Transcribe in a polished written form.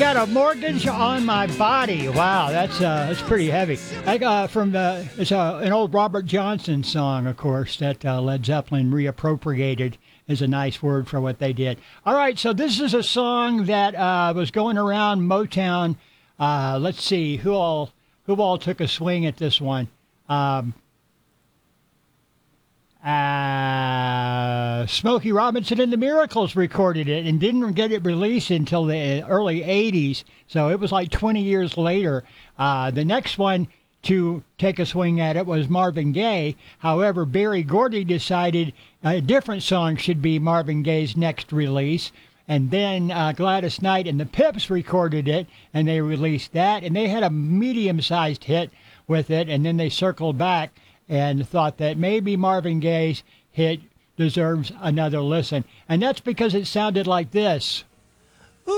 got a mortgage on my body. Wow, that's pretty heavy. It's an old Robert Johnson song, of course, that Led Zeppelin reappropriated is a nice word for what they did. All right, so this is a song that was going around Motown. Let's see who all took a swing at this one. Smokey Robinson and the Miracles recorded it and didn't get it released until the early 80s. So it was like 20 years later. The next one to take a swing at it was Marvin Gaye. However, Berry Gordy decided a different song should be Marvin Gaye's next release. And then Gladys Knight and the Pips recorded it, and they released that. And they had a medium-sized hit with it, and then they circled back and thought that maybe Marvin Gaye's hit deserves another listen. And that's because it sounded like this.